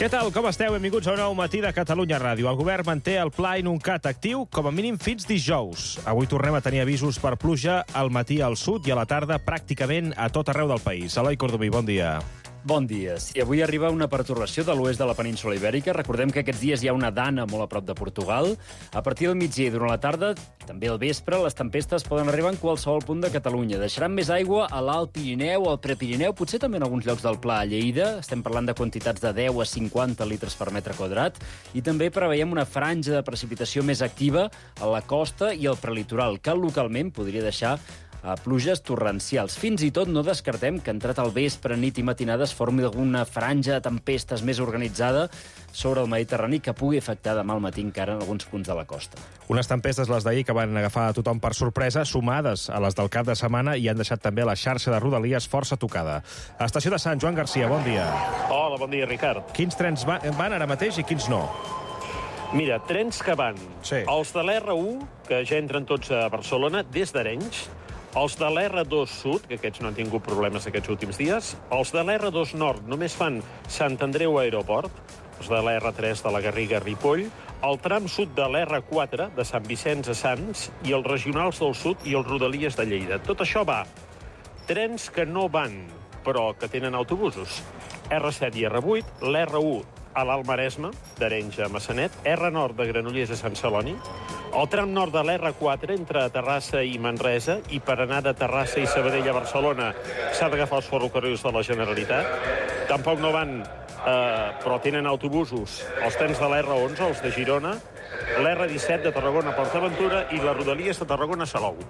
Què tal, com esteu? Benvinguts a un nou matí de Catalunya Ràdio. El govern manté el pla Inuncat actiu com a mínim fins dijous. Avui tornem a tenir avisos per pluja al matí al sud i a la tarda pràcticament a tot arreu del país. Eloi Cordomí, bon dia. Bon dia. Si avui arriba una pertorbació de l'oest de la península Ibèrica, recordem que aquests dies hi ha una dana molt a prop de Portugal. A partir del migdia i durant la tarda, també al vespre, les tempestes poden arribar en qualsevol punt de Catalunya. Deixaran més aigua a l'Alt Pirineu, al Prepirineu, potser també en alguns llocs del Pla a Lleida. Estem parlant de quantitats de 10 a 50 litres per metre quadrat. I també preveiem una franja de precipitació més activa a la costa i al prelitoral, que localment podria deixar a pluges torrencials. Fins i tot no descartem que entrat al vespre, nit i matinada es formi alguna franja de tempestes més organitzada sobre el Mediterrani que pugui afectar demà al matí encara en alguns punts de la costa. Unes tempestes, les d'ahir, que van agafar a tothom per sorpresa, sumades a les del cap de setmana i han deixat també la xarxa de Rodalies força tocada. Estació de Sant Joan Garcia, bon dia. Hola, bon dia, Ricard. Quins trens van ara mateix i quins no? Mira, trens que van. Sí. Els de l'R1, que ja entren tots a Barcelona, des d'Arenys. Els de l'R2 Sud, que aquests no han tingut problemes aquests últims dies. Els de l'R2 Nord només fan Sant Andreu Aeroport. Els de l'R3 de la Garriga a Ripoll. El tram sud de l'R4 de Sant Vicenç a Sants i els regionals del sud i els Rodalies de Lleida. Tot això va. Trens que no van, però que tenen autobusos. R7 i R8, l'R1 a l'Alt Maresme, d'Arenys a Massanet, R9 de Granollers a Sant Celoni, el tram nord de l'R4 entre Terrassa i Manresa, i per anar de Terrassa i Sabadell a Barcelona s'ha d'agafar els ferrocarrils de la Generalitat. Tampoc no van, però tenen autobusos, els trens de l'R11, els de Girona, l'R17 de Tarragona a PortAventura i les Rodalies de Tarragona a Salou.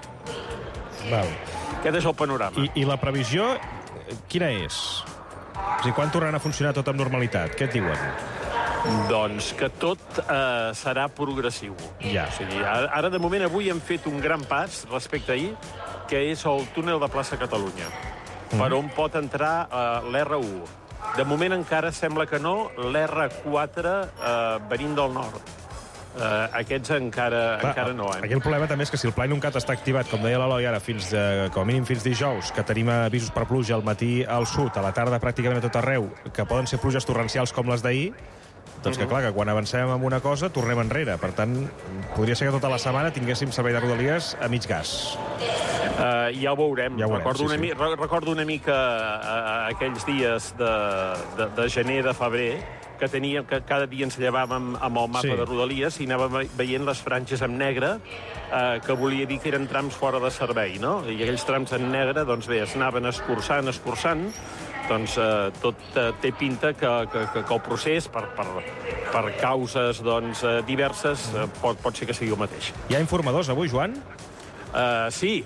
Val. Aquest és el panorama. I la previsió, quina és? O sigui, quan tornaran a funcionar tot amb normalitat? Què et diuen? Doncs que tot serà progressiu. Ja. O sigui, ara, de moment, avui hem fet un gran pas respecte a ahir, que és el túnel de Plaça Catalunya, per on pot entrar l'R1. De moment encara sembla que no, l'R4 venint del nord. Aquests encara no. Aquí el problema també és que si el pla Inuncat està activat, com deia l'Eloi ara, com a mínim fins dijous, que tenim avisos per pluja al matí al sud, a la tarda pràcticament a tot arreu, que poden ser pluges torrencials com les d'ahir, doncs que clar, que quan avancem amb una cosa tornem enrere. Per tant, podria ser que tota la setmana tinguéssim servei de Rodalies a mig gas. Ja ho veurem. Recordo una mica aquells dies de gener, de febrer, que cada dia ens llevàvem amb el mapa de Rodalies i anàvem veient les franges en negre, que volia dir que eren trams fora de servei, no? I aquells trams en negre, doncs bé, es anaven escurçant, doncs tot té pinta que el procés, per causes diverses, pot ser que sigui el mateix. Hi ha informadors avui, Joan? Sí.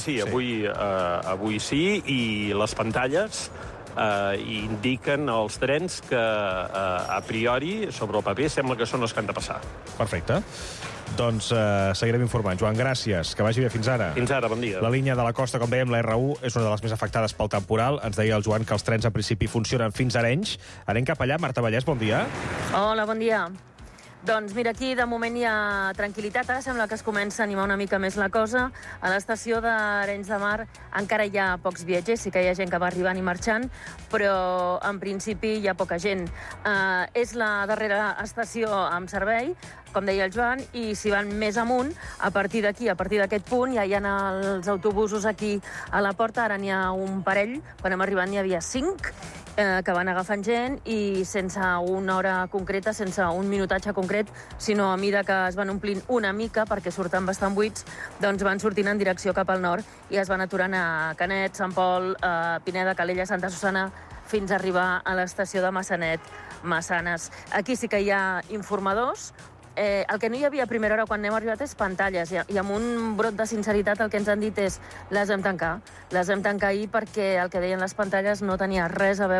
Avui sí, i les pantalles indiquen els trens que a priori, sobre el paper, sembla que són els que han de passar. Perfecte. Doncs seguirem informant. Joan, gràcies. Que vagi bé. Fins ara. Fins ara, bon dia. La línia de la costa, com dèiem, la R1, és una de les més afectades pel temporal. Ens deia el Joan que els trens, en principi, funcionen fins a Arenys. Anem cap allà. Marta Vallès, bon dia. Hola, bon dia. Doncs mira, aquí de moment hi ha tranquil·litat. Ara sembla que es comença a animar una mica més la cosa. A l'estació d'Arenys de Mar encara hi ha pocs viatgers, sí que hi ha gent que va arribant i marxant, però en principi hi ha poca gent. És la darrera estació amb servei, com deia el Joan, i si van més amunt, a partir d'aquí, a partir d'aquest punt, ja hi ha els autobusos aquí a la porta. Ara n'hi ha un parell, quan hem arribat n'hi havia 5, que van agafant gent i sense una hora concreta, sense un minutatge concret, sinó a mida que es van omplint una mica, perquè surten bastant buits, doncs van sortint en direcció cap al nord i es van aturant a Canet, Sant Pol, Pineda, Calella, Santa Susana, fins a arribar a l'estació de Massanet, Massanes. Aquí sí que hi ha informadors. El que no hi havia a primera hora quan hem arribat és pantalles, i amb un brot de sinceritat el que ens han dit és les hem tancar ahir perquè el que deien les pantalles no tenia res a veure